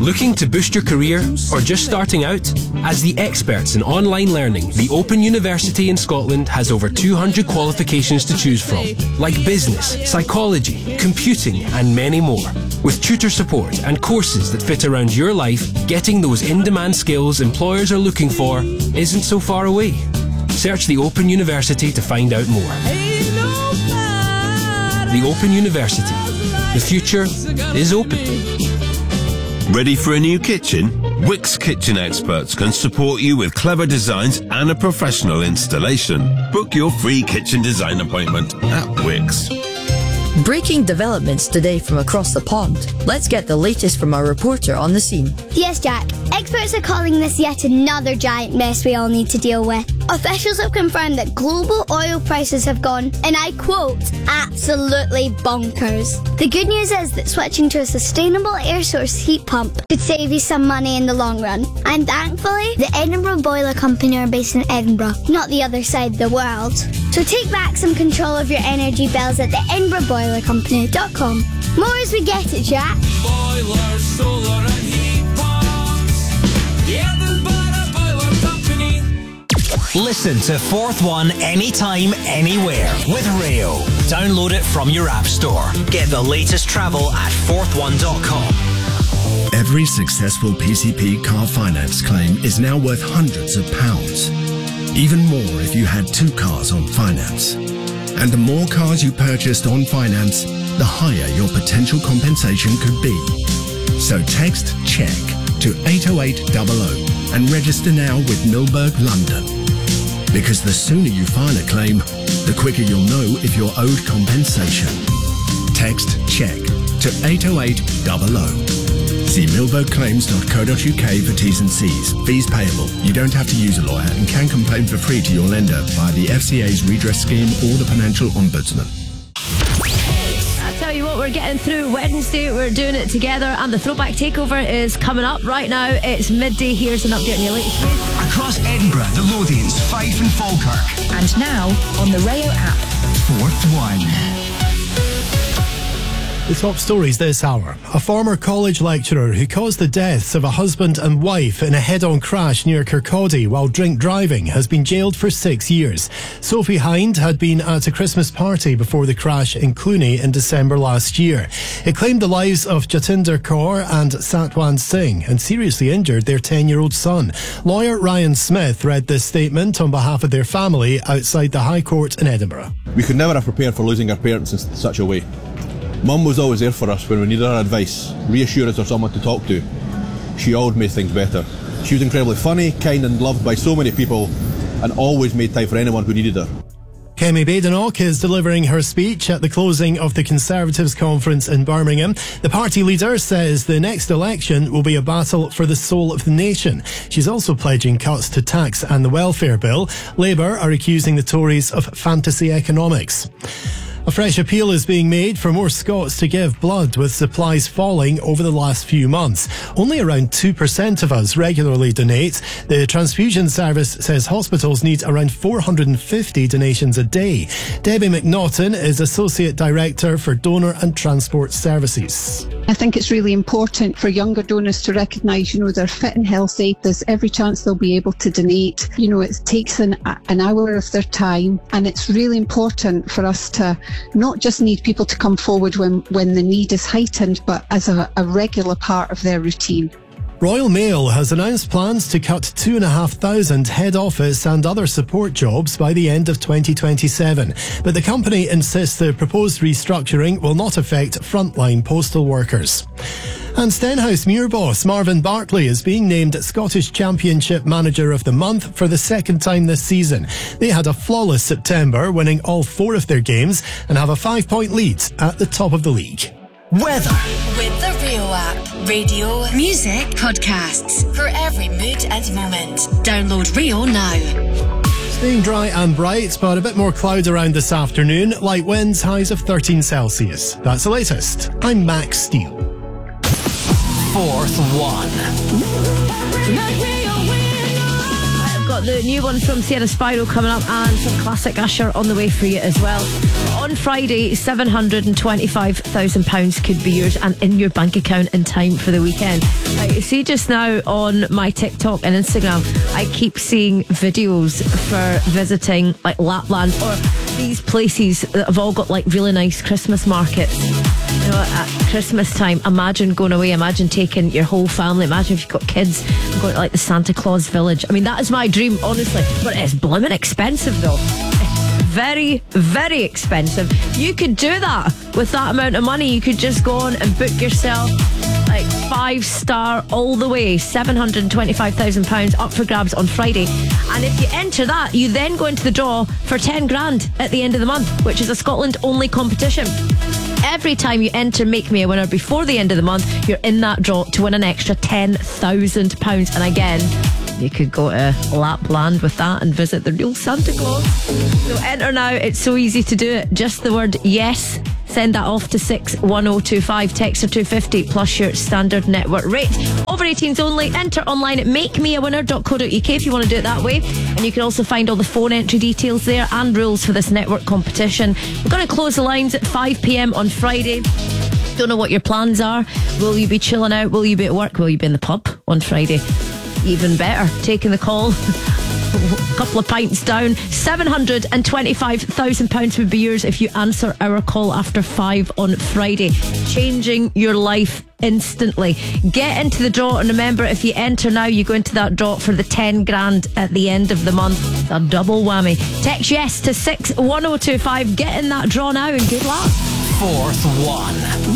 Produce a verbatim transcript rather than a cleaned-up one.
Looking to boost your career or just starting out? As the experts in online learning, the Open University in Scotland has over two hundred qualifications to choose from, like business, psychology, computing and many more. With tutor support and courses that fit around your life, getting those in-demand skills employers are looking for isn't so far away. Search the Open University to find out more. The Open University. The future is open. Ready for a new kitchen? Wix Kitchen Experts can support you with clever designs and a professional installation. Book your free kitchen design appointment at Wix. Breaking developments today from across the pond. Let's get the latest from our reporter on the scene. Yes, Jack. Experts are calling this yet another giant mess we all need to deal with. Officials have confirmed that global oil prices have gone, and I quote, absolutely bonkers. The good news is that switching to a sustainable air source heat pump could save you some money in the long run. And thankfully, the Edinburgh Boiler Company are based in Edinburgh, not the other side of the world. So take back some control of your energy bills at the edinburgh boiler company dot com. More as we get it, Jack. Boiler, solar and heat pumps. The Edinburgh Boiler Company. Listen to Fourth One anytime, anywhere with Rayo. Download it from your app store. Get the latest travel at fourth one dot com. Every successful P C P car finance claim is now worth hundreds of pounds. Even more if you had two cars on finance. And the more cars you purchased on finance, the higher your potential compensation could be. So text CHECK to eight oh eight hundred and register now with Milberg London. Because the sooner you file a claim, the quicker you'll know if you're owed compensation. Text CHECK to eight oh eight hundred. See milberg claims dot co dot uk for T's and C's. Fees payable. You don't have to use a lawyer and can complain for free to your lender via the F C A's redress scheme or the Financial Ombudsman. I'll tell you what, we're getting through Wednesday. We're doing it together, and the Throwback Takeover is coming up right now. It's midday. Here's an update on your latest news. Across Edinburgh, the Lothians, Fife and Falkirk. And now on the Rayo app. Fourth One. The top stories this hour. A former college lecturer who caused the deaths of a husband and wife in a head-on crash near Kirkcaldy while drink driving has been jailed for six years. Sophie Hind had been at a Christmas party before the crash in Cluny in December last year. It claimed the lives of Jatinder Kaur and Satwan Singh and seriously injured their ten-year-old son. Lawyer Ryan Smith read this statement on behalf of their family outside the High Court in Edinburgh. We could never have prepared for losing our parents in such a way. Mum was always there for us when we needed her advice, reassurance or someone to talk to. She always made things better. She was incredibly funny, kind and loved by so many people and always made time for anyone who needed her. Kemi Badenoch is delivering her speech at the closing of the Conservatives conference in Birmingham. The party leader says the next election will be a battle for the soul of the nation. She's also pledging cuts to tax and the welfare bill. Labour are accusing the Tories of fantasy economics. A fresh appeal is being made for more Scots to give blood, with supplies falling over the last few months. Only around two percent of us regularly donate. The transfusion service says hospitals need around four hundred fifty donations a day. Debbie McNaughton is Associate Director for Donor and Transport Services. I think it's really important for younger donors to recognise, you know, they're fit and healthy. There's every chance they'll be able to donate. You know, it takes an, an hour of their time, and it's really important for us to not just need people to come forward when, when the need is heightened, but as a, a regular part of their routine. Royal Mail has announced plans to cut two thousand five hundred head office and other support jobs by the end of twenty twenty-seven. But the company insists the proposed restructuring will not affect frontline postal workers. And Stenhouse-Muir boss Marvin Bartley is being named Scottish Championship Manager of the Month for the second time this season. They had a flawless September, winning all four of their games and have a five-point lead at the top of the league. Weather. With the Rayo app. Radio, music, podcasts. For every mood and moment. Download Rayo now. Staying dry and bright, but a bit more cloud around this afternoon. Light winds, highs of thirteen Celsius. That's the latest. I'm Max Steele. Fourth One. I've got got the new one from Sierra Spyro coming up and some classic Usher on the way for you as well. On Friday, seven hundred twenty-five thousand pounds could be yours and in your bank account in time for the weekend. I see just now on my TikTok and Instagram, I keep seeing videos for visiting like Lapland or these places that have all got like really nice Christmas markets. You know, at Christmas time, imagine going away, imagine taking your whole family, imagine if you've got kids and going to like the Santa Claus village. I mean, that is my dream, honestly, but it's blooming expensive though. Very, very expensive. You could do that with that amount of money. You could just go on and book yourself like five star all the way, seven hundred twenty-five thousand pounds up for grabs on Friday. And if you enter that, you then go into the draw for ten grand at the end of the month, which is a Scotland only competition. Every time you enter Make Me a Winner before the end of the month, you're in that draw to win an extra ten thousand pounds. And again, you could go to Lapland with that and visit the real Santa Claus. So enter now. It's so easy to do it. Just the word yes. Send that off to six one oh two five. Text or two fifty plus your standard network rate. Over eighteens only. Enter online at make me a winner dot co dot uk if you want to do it that way. And you can also find all the phone entry details there and rules for this network competition. We're going to close the lines at five p.m. on Friday. Don't know what your plans are. Will you be chilling out? Will you be at work? Will you be in the pub on Friday? Even better, taking the call. A couple of pints down. seven hundred twenty-five thousand pounds would be yours if you answer our call after five on Friday. Changing your life instantly. Get into the draw, and remember, if you enter now, you go into that draw for the ten grand at the end of the month. It's a double whammy. Text yes to six one oh two five. Get in that draw now and good luck. Fourth one.